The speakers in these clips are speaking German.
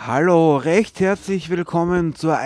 Hallo, recht herzlich willkommen zur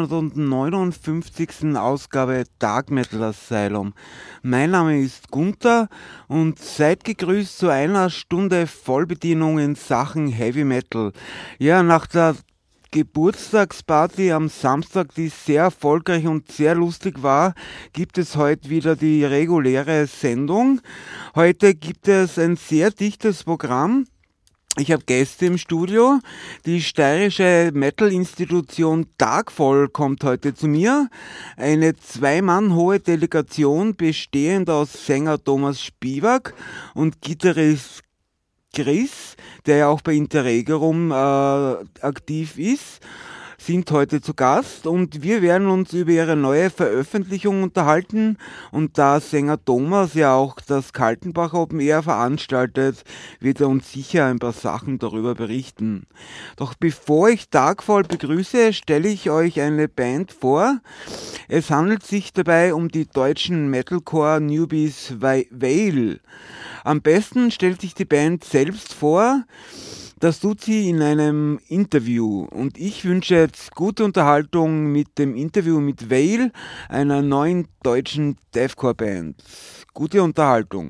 159. Ausgabe Dark Metal Asylum. Mein Name ist Gunther und seid gegrüßt zu einer Stunde Vollbedienung in Sachen Heavy Metal. Ja, nach der Geburtstagsparty am Samstag, die sehr erfolgreich und sehr lustig war, gibt es heute wieder die reguläre Sendung. Heute gibt es ein sehr dichtes Programm. Ich habe Gäste im Studio. Die steirische Metal-Institution Darkfall kommt heute zu mir. Eine zwei-Mann hohe Delegation bestehend aus Sänger Thomas Spivak und Gitarrist Chris, der ja auch bei Interregerum aktiv ist, sind heute zu Gast und wir werden uns über ihre neue Veröffentlichung unterhalten. Und da Sänger Thomas ja auch das Kaltenbach Open Air veranstaltet, wird er uns sicher ein paar Sachen darüber berichten. Doch bevor ich Darkfall begrüße, stelle ich euch eine Band vor. Es handelt sich dabei um die deutschen Metalcore-Newbies Veil. Am besten stellt sich die Band selbst vor. Das tut sie in einem Interview. Und ich wünsche jetzt gute Unterhaltung mit dem Interview mit Veil, einer neuen deutschen Deathcore-Band. Gute Unterhaltung.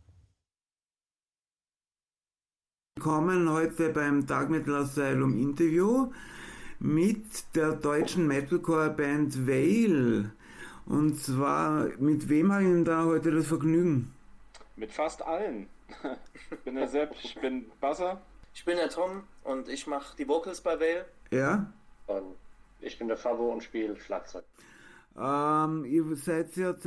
Willkommen heute beim Dark Metal Asylum Interview mit der deutschen Metalcore-Band Veil. Und zwar, mit wem habe ich denn da heute das Vergnügen? Mit fast allen. Ich bin der Sepp, ich bin Basser. Ich bin der Tom und ich mache die Vocals bei Veil. Ja? Und ich bin der Fabo und spiele Schlagzeug. Ihr seid ja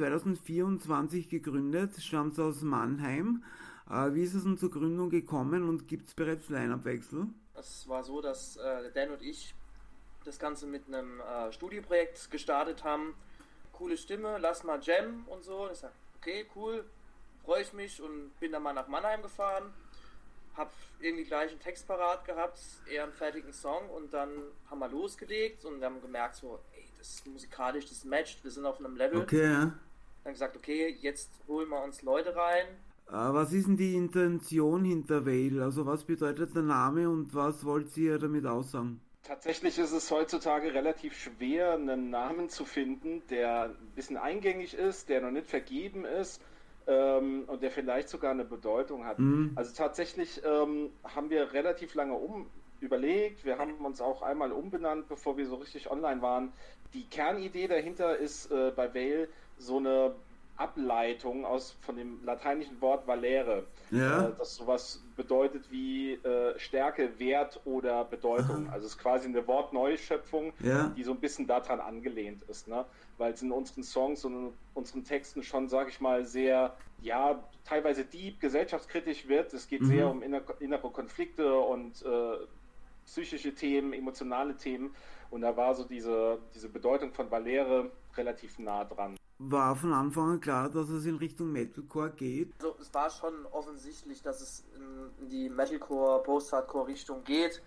2024 gegründet, stammt aus Mannheim. Wie ist es denn zur Gründung gekommen und gibt es bereits Line-Up-Wechsel? Es war so, dass Dan und ich das Ganze mit einem Studioprojekt gestartet haben. Coole Stimme, lass mal jammen und so. Und ich sag, okay, cool, freue ich mich und bin dann mal nach Mannheim gefahren. Hab irgendwie gleich einen Text parat gehabt, eher einen fertigen Song und dann haben wir losgelegt und wir haben gemerkt so, ey, das ist musikalisch, das matcht, wir sind auf einem Level. Okay, ja. Dann gesagt, okay, jetzt holen wir uns Leute rein. Was ist denn die Intention hinter Veil? Also was bedeutet der Name und was wollt ihr damit aussagen? Tatsächlich ist es heutzutage relativ schwer, einen Namen zu finden, der ein bisschen eingängig ist, der noch nicht vergeben ist und der vielleicht sogar eine Bedeutung hat. Also tatsächlich haben wir relativ lange überlegt, wir haben uns auch einmal umbenannt, bevor wir so richtig online waren. Die Kernidee dahinter ist bei Veil so eine Ableitung von dem lateinischen Wort valere, Ja. das sowas bedeutet wie Stärke, Wert oder Bedeutung. Aha. Also es ist quasi eine Wortneuschöpfung, Ja. die so ein bisschen daran angelehnt ist, ne? Weil es in unseren Songs und in unseren Texten schon, sage ich mal, sehr, ja, teilweise deep, gesellschaftskritisch wird. Es geht sehr um innere Konflikte und psychische Themen, emotionale Themen. Und da war so diese Bedeutung von Valere relativ nah dran. War von Anfang an klar, dass es in Richtung Metalcore geht? Also es war schon offensichtlich, dass es in die Metalcore, Post-Hardcore-Richtung geht.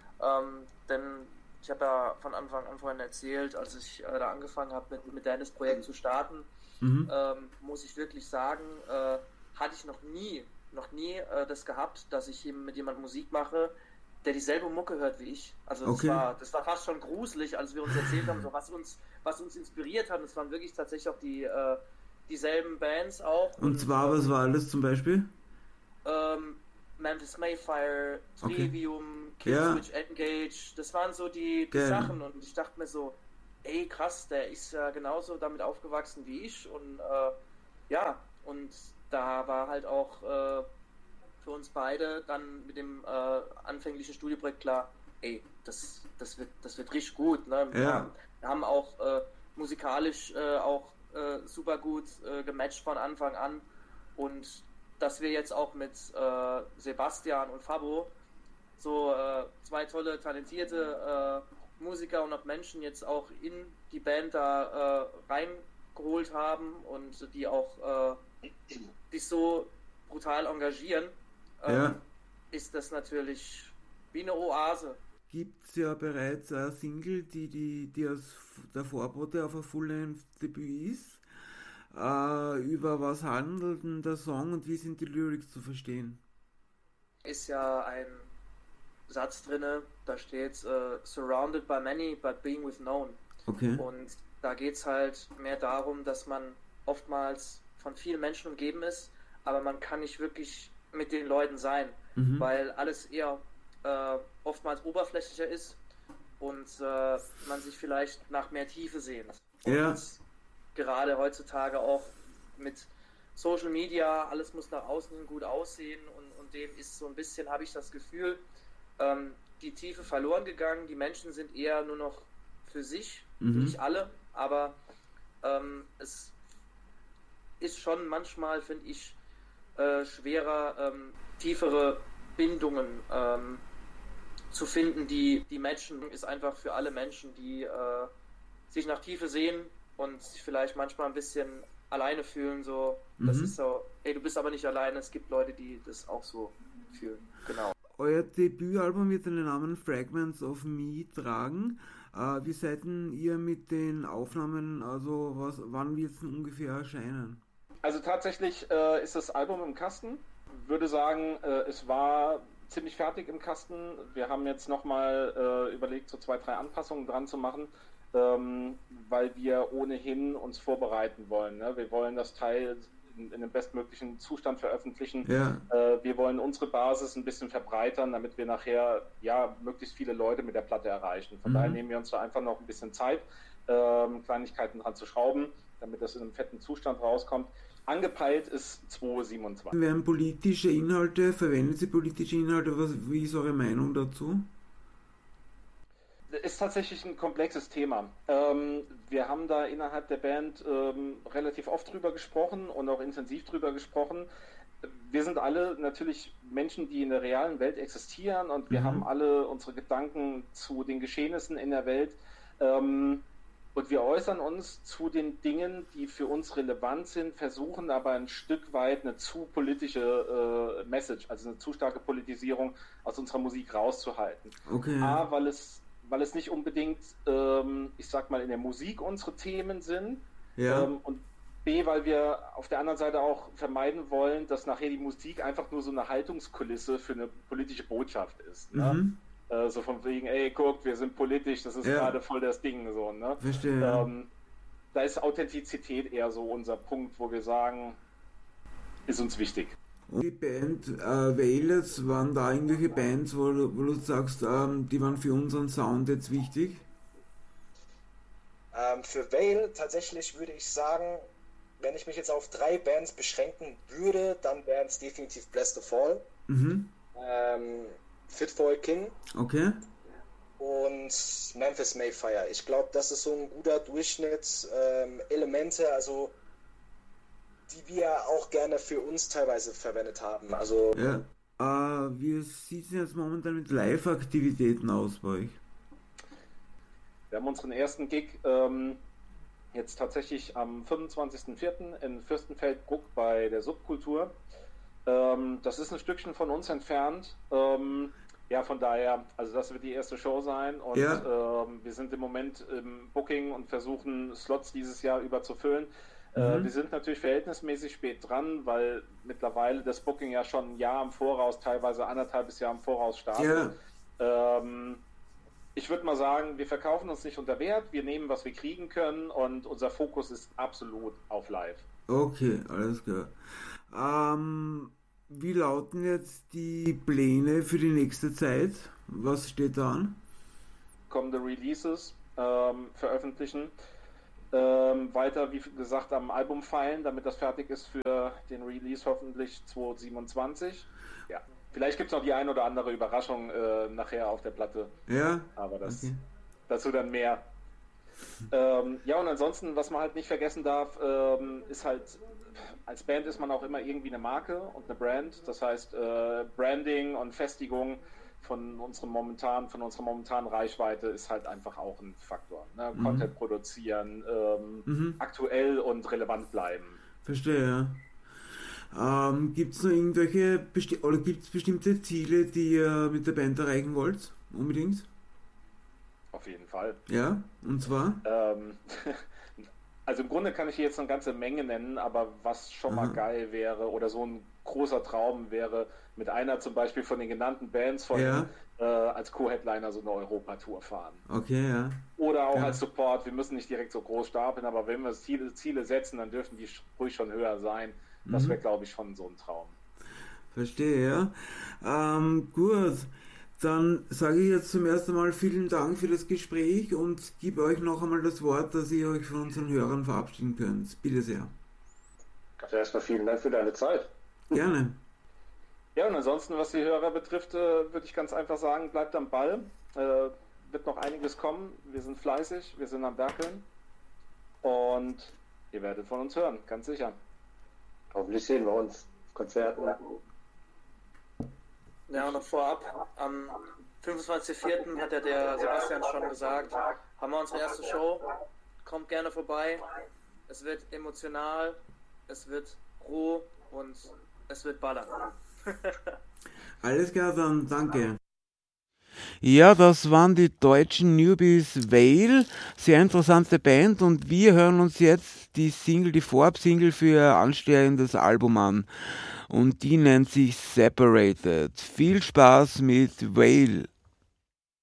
Denn ich habe ja von Anfang an vorhin erzählt, als ich da angefangen habe, mit Dan das Projekt zu starten, muss ich wirklich sagen, hatte ich noch nie das gehabt, dass ich mit jemandem Musik mache, der dieselbe Mucke hört wie ich. Also Okay. das war fast schon gruselig, als wir uns erzählt haben, so was uns inspiriert hat. Und es waren wirklich tatsächlich auch dieselben Bands auch. Und zwar, was war alles zum Beispiel? Memphis Mayfire, Okay. Trivium, Ja. Killswitch Engage, das waren so die Geil. Sachen und ich dachte mir so, ey krass, der ist ja genauso damit aufgewachsen wie ich und ja, und da war halt auch für uns beide dann mit dem anfänglichen Studioprojekt klar, ey, das wird richtig gut, ne? Ja. Wir haben auch musikalisch auch super gut gematcht von Anfang an und dass wir jetzt auch mit Sebastian und Fabo so zwei tolle, talentierte Musiker und auch Menschen jetzt auch in die Band da reingeholt haben und die auch sich so brutal engagieren, Ja. ist das natürlich wie eine Oase. Gibt es ja bereits eine Single, die aus der Vorbote auf ein Full-Length-Debüt ist. Über was handelt denn der Song und wie sind die Lyrics zu verstehen? Ist ja Satz drinne, da steht surrounded by many but being with none. Okay. Und da geht es halt mehr darum, dass man oftmals von vielen Menschen umgeben ist, aber man kann nicht wirklich mit den Leuten sein, weil alles eher oftmals oberflächlicher ist und man sich vielleicht nach mehr Tiefe sehnt. Ja. Und gerade heutzutage auch mit Social Media, alles muss nach außen hin gut aussehen und dem ist so ein bisschen, habe ich das Gefühl, die Tiefe verloren gegangen. Die Menschen sind eher nur noch für sich, nicht alle, aber es ist schon manchmal, finde ich, schwerer, tiefere Bindungen zu finden, die matchen, ist einfach für alle Menschen, die sich nach Tiefe sehen und sich vielleicht manchmal ein bisschen alleine fühlen, so, das ist so, ey, du bist aber nicht alleine, es gibt Leute, die das auch so fühlen, genau. Euer Debütalbum wird den Namen Fragments of Me tragen. Wie seid denn ihr mit den Aufnahmen, also wann wird es denn ungefähr erscheinen? Also tatsächlich ist das Album im Kasten. Würde sagen, es war ziemlich fertig im Kasten. Wir haben jetzt nochmal überlegt, so 2, 3 Anpassungen dran zu machen, weil wir ohnehin uns vorbereiten wollen. Ne? Wir wollen das Teil in dem bestmöglichen Zustand veröffentlichen. Ja. Wir wollen unsere Basis ein bisschen verbreitern, damit wir nachher möglichst viele Leute mit der Platte erreichen. Von daher nehmen wir uns da einfach noch ein bisschen Zeit, Kleinigkeiten dran zu schrauben, damit das in einem fetten Zustand rauskommt. Angepeilt ist 2027. Werden politische Inhalte, verwendet Sie politische Inhalte? Wie ist eure Meinung dazu? Ist tatsächlich ein komplexes Thema. Wir haben da innerhalb der Band relativ oft drüber gesprochen und auch intensiv drüber gesprochen. Wir sind alle natürlich Menschen, die in der realen Welt existieren und wir haben alle unsere Gedanken zu den Geschehnissen in der Welt. Und wir äußern uns zu den Dingen, die für uns relevant sind, versuchen aber ein Stück weit eine zu politische Message, also eine zu starke Politisierung aus unserer Musik rauszuhalten. Okay. A, weil es nicht unbedingt, ich sag mal, in der Musik unsere Themen sind. Ja. Und B, weil wir auf der anderen Seite auch vermeiden wollen, dass nachher die Musik einfach nur so eine Haltungskulisse für eine politische Botschaft ist. Ne? So von wegen, ey, guck, wir sind politisch, das ist gerade voll das Ding. So, ne? Verstehe. Da ist Authentizität eher so unser Punkt, wo wir sagen, ist uns wichtig. Und die Band Wailers, waren da irgendwelche Bands, wo du sagst, die waren für unseren Sound jetzt wichtig? Für Vale tatsächlich würde ich sagen, wenn ich mich jetzt auf 3 Bands beschränken würde, dann wären es definitiv Bless the Fall, Fit for a King Okay. und Memphis Mayfire. Ich glaube, das ist so ein guter Durchschnitt, Elemente, also die wir auch gerne für uns teilweise verwendet haben. Also Ja. Wie sieht es jetzt momentan mit Live-Aktivitäten aus bei euch? Wir haben unseren ersten Gig jetzt tatsächlich am 25.04. in Fürstenfeldbruck bei der Subkultur. Das ist ein Stückchen von uns entfernt. Von daher, also das wird die erste Show sein und wir sind im Moment im Booking und versuchen Slots dieses Jahr über zu füllen. Wir sind natürlich verhältnismäßig spät dran, weil mittlerweile das Booking ja schon ein Jahr im Voraus, teilweise 1,5 Jahr im Voraus startet. Ich würde mal sagen, wir verkaufen uns nicht unter Wert, wir nehmen, was wir kriegen können und unser Fokus ist absolut auf Live. Okay, alles klar. Wie lauten jetzt die Pläne für die nächste Zeit? Was steht da an? Kommende Releases veröffentlichen. Weiter, wie gesagt, am Album feilen, damit das fertig ist für den Release hoffentlich 2027. Ja. Vielleicht gibt es noch die ein oder andere Überraschung nachher auf der Platte. Ja. Aber dazu dann mehr. Und ansonsten, was man halt nicht vergessen darf, ist halt, als Band ist man auch immer irgendwie eine Marke und eine Brand. Das heißt, Branding und Festigung von unserer momentanen Reichweite ist halt einfach auch ein Faktor. Ne? Content produzieren, aktuell und relevant bleiben. Verstehe, ja. Gibt es noch irgendwelche oder gibt's bestimmte Ziele, die ihr mit der Band erreichen wollt? Unbedingt? Auf jeden Fall. Ja, und zwar? Also im Grunde kann ich hier jetzt eine ganze Menge nennen, aber was schon mal geil wäre oder so ein großer Traum wäre, mit einer zum Beispiel von den genannten Bands als Co-Headliner so eine Europa-Tour fahren. Okay, ja. Oder auch als Support. Wir müssen nicht direkt so groß stapeln, aber wenn wir Ziele setzen, dann dürfen die ruhig schon höher sein. Das wäre, glaube ich, schon so ein Traum. Verstehe, ja. Gut, dann sage ich jetzt zum ersten Mal vielen Dank für das Gespräch und gebe euch noch einmal das Wort, dass ihr euch von unseren Hörern verabschieden könnt. Bitte sehr. Also erstmal vielen Dank für deine Zeit. Gerne. Ja, und ansonsten, was die Hörer betrifft, würde ich ganz einfach sagen, bleibt am Ball. Wird noch einiges kommen. Wir sind fleißig, wir sind am Werkeln und ihr werdet von uns hören, ganz sicher. Hoffentlich sehen wir uns auf Konzerten. Ja, und noch vorab, am 25.04. hat ja der Sebastian schon gesagt, haben wir unsere erste Show. Kommt gerne vorbei. Es wird emotional, es wird roh und es wird ballern. Alles klar, dann danke. Ja, das waren die deutschen Newbies Veil, sehr interessante Band und wir hören uns jetzt die Vorab-Single für ihr anstehendes Album an und die nennt sich Separated. Viel Spaß mit Veil.